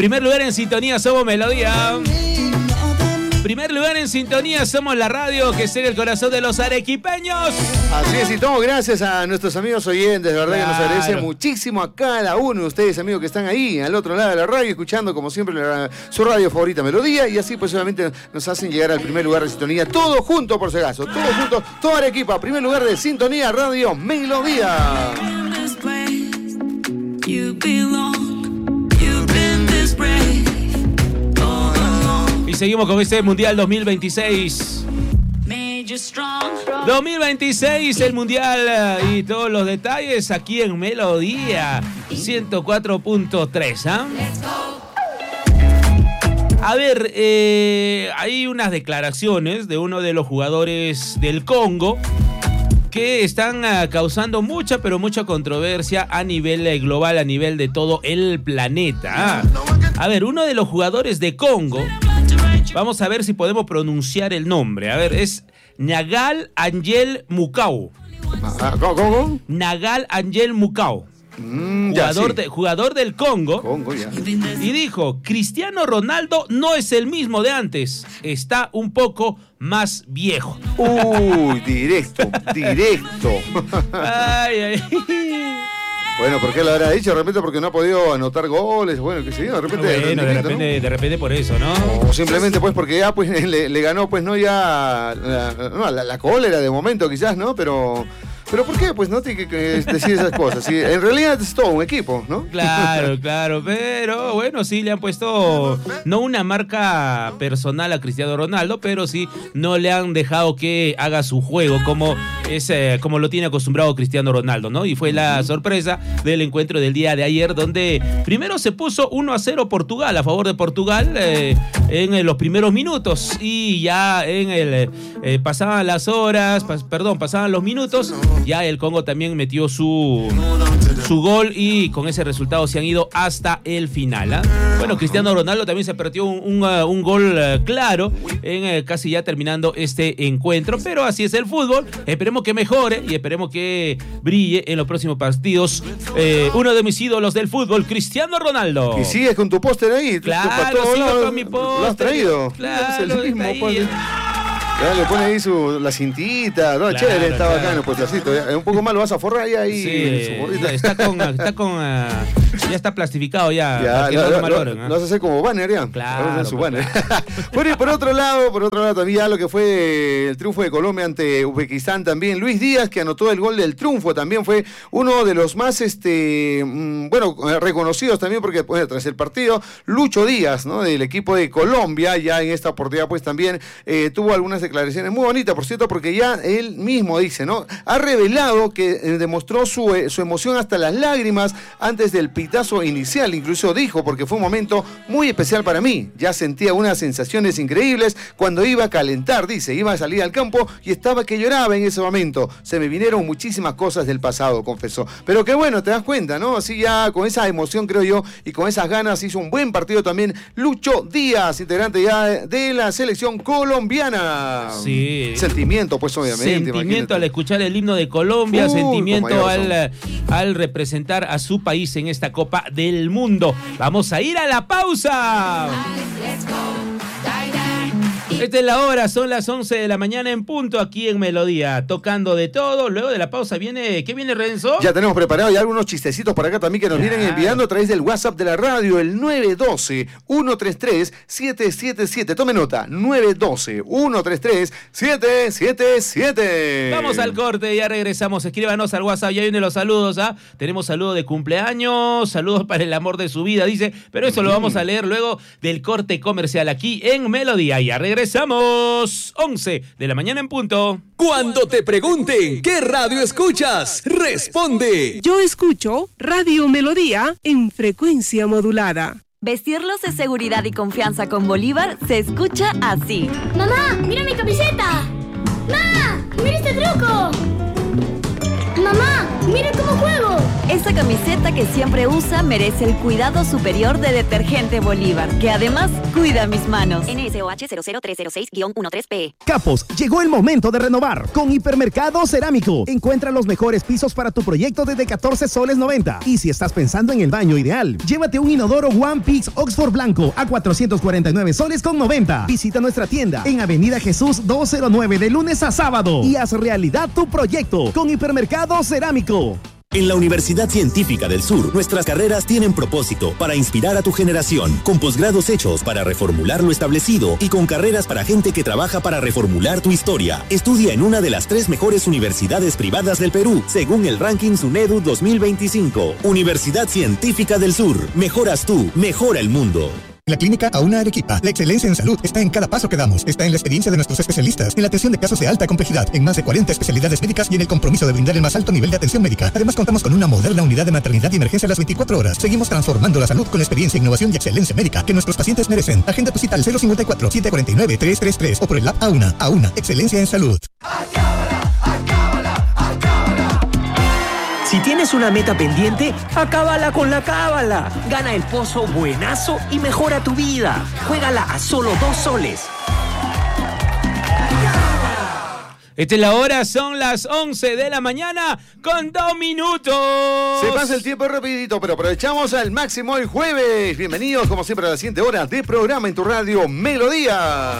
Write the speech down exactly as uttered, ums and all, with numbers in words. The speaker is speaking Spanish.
Primer lugar en sintonía somos Melodía. Primer lugar en sintonía somos la radio que sigue el corazón de los arequipeños. Así es, y todo gracias a nuestros amigos oyentes, de verdad claro. que nos agradece muchísimo a cada uno de ustedes, amigos que están ahí al otro lado de la radio, escuchando como siempre la, su radio favorita Melodía, y así pues solamente nos hacen llegar al primer lugar de sintonía, todo junto por si acaso, todo junto, toda Arequipa, primer lugar de sintonía, radio Melodía. Y seguimos con este Mundial dos mil veintiséis. dos mil veintiséis, el Mundial y todos los detalles aquí en Melodía ciento cuatro punto tres. ¿eh? A ver, eh, hay unas declaraciones de uno de los jugadores del Congo que están uh, causando mucha, pero mucha controversia a nivel eh, global, a nivel de todo el planeta. A ver, uno de los jugadores de Congo, vamos a ver si podemos pronunciar el nombre. A ver, es Nagal Angel Mukau. ¿Cómo, cómo? Nagal Angel Mukau. Mm, jugador, sí. de, jugador del Congo. Congo ya. Y dijo, Cristiano Ronaldo no es el mismo de antes. Está un poco más viejo. Uy, directo, directo. Ay, ay. Bueno, ¿por qué lo habrá dicho? De repente porque no ha podido anotar goles, bueno, qué sé yo, de repente... Bueno, de repente, ¿no? de repente por eso, ¿no? O simplemente pues porque ya pues le, le ganó pues no ya la, no, la, la cólera de momento quizás, ¿no? Pero... ¿Pero por qué? Pues no tiene que decir esas cosas. Sí, en realidad es todo un equipo, ¿no? Claro, claro. Pero bueno, sí le han puesto no una marca personal a Cristiano Ronaldo, pero sí no le han dejado que haga su juego como, es, eh, como lo tiene acostumbrado Cristiano Ronaldo, ¿no? Y fue la sorpresa del encuentro del día de ayer, donde primero se puso uno a cero Portugal, a favor de Portugal, eh, en los primeros minutos. Y ya en el eh, pasaban las horas, pas, perdón, pasaban los minutos. Ya el Congo también metió su, su gol y con ese resultado se han ido hasta el final. ¿eh? Bueno, Cristiano Ronaldo también se perdió un, un, uh, un gol uh, claro en uh, casi ya terminando este encuentro, pero así es el fútbol. Esperemos que mejore y esperemos que brille en los próximos partidos. Eh, uno de mis ídolos del fútbol, Cristiano Ronaldo. Y sigues con tu póster ahí. Claro, todo sigo lado, con mi póster. Lo has traído. Claro, es el mismo, ahí, pues. Ya le pone ahí su, la cintita, no, claro, chévere, está claro. Bacano, pues así, un poco más lo vas a forrar y ahí. Sí, su está con, está con, uh, ya está plastificado ya. Ya, lo, lo, no lo, valoren, lo ¿eh? vas a hacer como banner ya. Claro. Su pues, banner. claro. Bueno, y por otro lado, por otro lado también ya lo que fue el triunfo de Colombia ante Uzbekistán también. Luis Díaz, que anotó el gol del triunfo, también fue uno de los más, este, bueno, reconocidos también porque bueno, tras el partido, Lucho Díaz, ¿no? Del equipo de Colombia, ya en esta oportunidad pues también eh, tuvo algunas declaraciones muy bonitas, por cierto, porque ya él mismo dice, ¿no? Ha revelado que eh, demostró su, eh, su emoción hasta las lágrimas antes del pitazo inicial, incluso dijo, porque fue un momento muy especial para mí, ya sentía unas sensaciones increíbles cuando iba a calentar, dice, iba a salir al campo y estaba que lloraba en ese momento, se me vinieron muchísimas cosas del pasado, confesó, pero qué bueno, te das cuenta, ¿no? Así ya con esa emoción, creo yo, y con esas ganas hizo un buen partido también Lucho Díaz, integrante ya de la selección colombiana. Sí. Sentimiento, pues obviamente. Sentimiento imagínate. al escuchar el himno de Colombia, uh, sentimiento al, al representar a su país en esta Copa del Mundo. Vamos a ir a la pausa. Esta es la hora, son las once de la mañana en punto aquí en Melodía, tocando de todo. Luego de la pausa viene, ¿qué viene, Renzo? Ya tenemos preparado ya algunos chistecitos por acá también que nos claro. vienen enviando a través del WhatsApp de la radio, el nueve uno dos, uno tres tres, siete siete siete. Tome nota, nueve uno dos, uno tres tres, siete siete siete. Vamos al corte, ya regresamos. Escríbanos al WhatsApp, ya vienen los saludos. ¿ah? Tenemos saludos de cumpleaños, saludos para el amor de su vida, dice, pero eso lo vamos a leer luego del corte comercial aquí en Melodía. Ya regresamos. Regresamos, once de la mañana en punto. Cuando te pregunten qué radio escuchas, responde. Yo escucho Radio Melodía en frecuencia modulada. Vestirlos de seguridad y confianza con Bolívar se escucha así. ¡Mamá, mira mi camiseta! ¡Mamá, mira este truco! ¡Mamá! ¡Mira cómo juego! Esa camiseta que siempre usa merece el cuidado superior de Detergente Bolívar, que además cuida mis manos. N S O H cero cero tres cero seis guión trece P. Capos, llegó el momento de renovar. Con Hipermercado Cerámico, encuentra los mejores pisos para tu proyecto desde catorce soles noventa. Y si estás pensando en el baño ideal, llévate un inodoro One Pix Oxford blanco a cuatrocientos cuarenta y nueve soles con noventa. Visita nuestra tienda en Avenida Jesús doscientos nueve de lunes a sábado y haz realidad tu proyecto con Hipermercado Cerámico. En la Universidad Científica del Sur, nuestras carreras tienen propósito para inspirar a tu generación, con posgrados hechos para reformular lo establecido y con carreras para gente que trabaja para reformular tu historia. Estudia en una de las tres mejores universidades privadas del Perú, según el ranking SUNEDU dos mil veinticinco. Universidad Científica del Sur. Mejoras tú, mejora el mundo. La Clínica Auna Arequipa. La excelencia en salud está en cada paso que damos. Está en la experiencia de nuestros especialistas, en la atención de casos de alta complejidad, en más de cuarenta especialidades médicas y en el compromiso de brindar el más alto nivel de atención médica. Además, contamos con una moderna unidad de maternidad y emergencia a las veinticuatro horas. Seguimos transformando la salud con la experiencia, innovación y excelencia médica que nuestros pacientes merecen. Agenda tu cita al cero cincuenta y cuatro, setecientos cuarenta y nueve, trescientos treinta y tres o por el app Auna. Auna, excelencia en salud. Si tienes una meta pendiente, acábala con la cábala. Gana el pozo buenazo y mejora tu vida. Juégala a solo dos soles. Esta es la hora, son las once de la mañana con dos minutos. Se pasa el tiempo rapidito, pero aprovechamos al máximo el jueves. Bienvenidos, como siempre, a la siguiente hora de programa en tu radio Melodía.